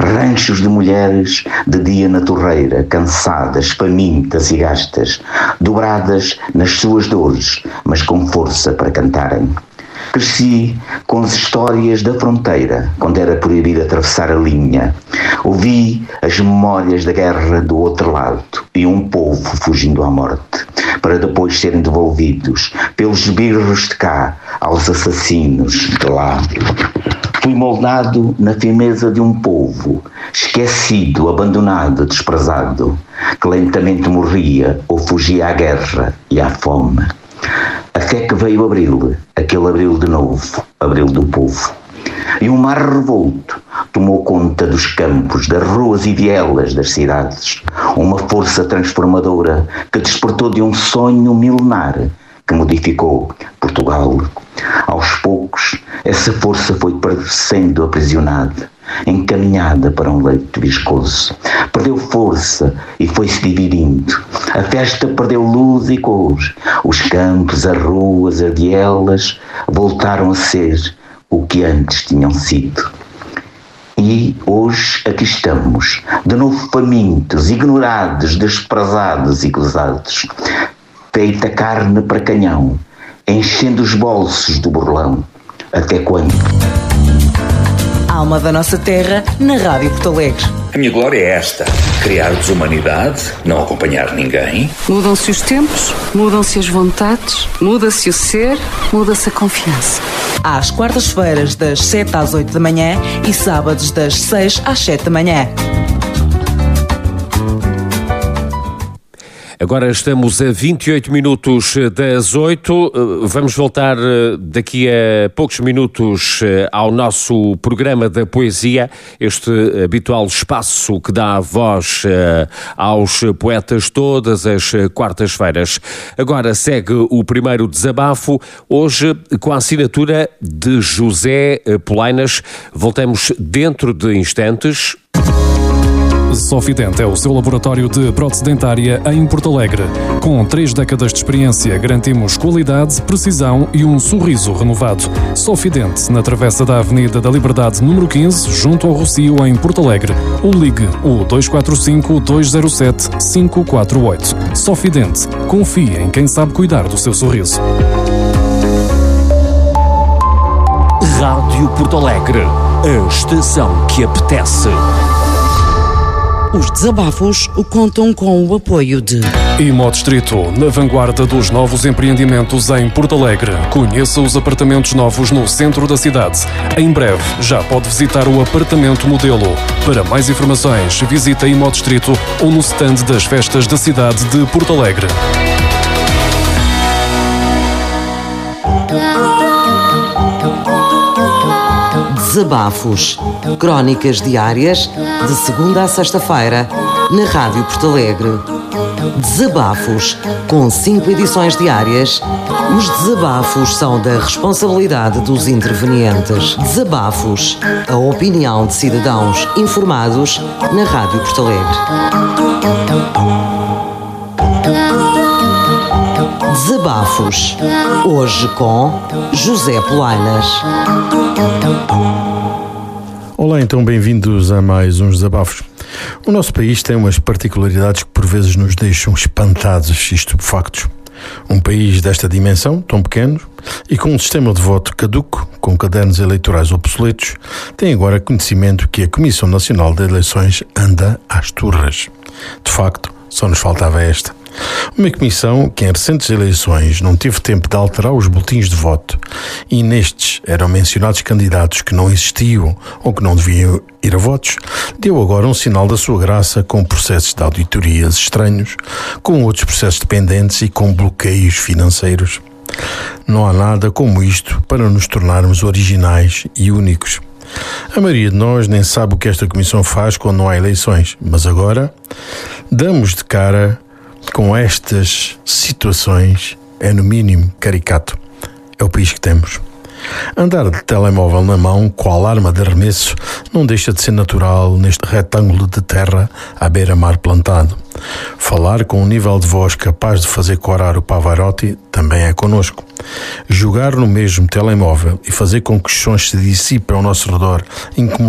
ranchos de mulheres de dia na torreira, cansadas, famintas e gastas, dobradas nas suas dores, mas com força para cantarem. Cresci com as histórias da fronteira, quando era proibido atravessar a linha. Ouvi as memórias da guerra do outro lado e um povo fugindo à morte, para depois serem devolvidos pelos birros de cá aos assassinos de lá. Fui moldado na firmeza de um povo, esquecido, abandonado, desprezado, que lentamente morria ou fugia à guerra e à fome. Até que veio abril, aquele abril de novo, abril do povo. E um mar revolto tomou conta dos campos, das ruas e vielas das cidades. Uma força transformadora que despertou de um sonho milenar que modificou Portugal. Aos poucos, essa força foi sendo aprisionada, encaminhada para um leito viscoso. Perdeu força e foi-se dividindo. A festa perdeu luz e cor. Os campos, as ruas, as vielas voltaram a ser o que antes tinham sido. E hoje aqui estamos, de novo famintos, ignorados, desprezados e gozados. Feita carne para canhão, enchendo os bolsos do burlão. Até quando? Alma da nossa terra, na Rádio Porto Alegre. A minha glória é esta: criar desumanidade, não acompanhar ninguém. Mudam-se os tempos, mudam-se as vontades, muda-se o ser, muda-se a confiança. Às quartas-feiras, das 7 às 8 da manhã e sábados, das 6 às 7 da manhã. Agora estamos a 28 minutos das 8. Vamos voltar daqui a poucos minutos ao nosso programa da poesia, este habitual espaço que dá voz aos poetas todas as quartas-feiras. Agora segue o primeiro desabafo, hoje com a assinatura de José Polainas. Voltamos dentro de instantes. Sofident é o seu laboratório de prótese dentária em Porto Alegre. Com 3 décadas de experiência, garantimos qualidade, precisão e um sorriso renovado. Sofident, na travessa da Avenida da Liberdade, número 15, junto ao Rocio, em Porto Alegre. Ou ligue o 245-207-548. Sofident. Confie em quem sabe cuidar do seu sorriso. Rádio Porto Alegre, a estação que apetece. Os desabafos contam com o apoio de Imodistrito, na vanguarda dos novos empreendimentos em Porto Alegre. Conheça os apartamentos novos no centro da cidade. Em breve, já pode visitar o apartamento modelo. Para mais informações, visita Imodistrito ou no stand das festas da cidade de Porto Alegre. Desabafos. Crónicas diárias, de segunda a sexta-feira, na Rádio Porto Alegre. Desabafos. Com 5 edições diárias, os desabafos são da responsabilidade dos intervenientes. Desabafos. A opinião de cidadãos informados na Rádio Porto Alegre. Desabafos. Hoje com José Polainas. Olá, então bem-vindos a mais uns desabafos. O nosso país tem umas particularidades que por vezes nos deixam espantados e estupefactos. Um país desta dimensão, tão pequeno, e com um sistema de voto caduco, com cadernos eleitorais obsoletos, tem agora conhecimento que a Comissão Nacional de Eleições anda às turras. De facto, só nos faltava esta. Uma comissão que em recentes eleições não teve tempo de alterar os boletins de voto e nestes eram mencionados candidatos que não existiam ou que não deviam ir a votos, deu agora um sinal da sua graça com processos de auditorias estranhos, com outros processos dependentes e com bloqueios financeiros. Não há nada como isto para nos tornarmos originais e únicos. A maioria de nós nem sabe o que esta comissão faz quando não há eleições, mas agora damos de cara com estas situações. É no mínimo caricato. É o país que temos. Andar de telemóvel na mão com a alarma de arremesso não deixa de ser natural neste retângulo de terra à beira-mar plantado. Falar com um nível de voz capaz de fazer corar o Pavarotti também é connosco. Jogar no mesmo telemóvel e fazer com que os sons se dissipem ao nosso redor,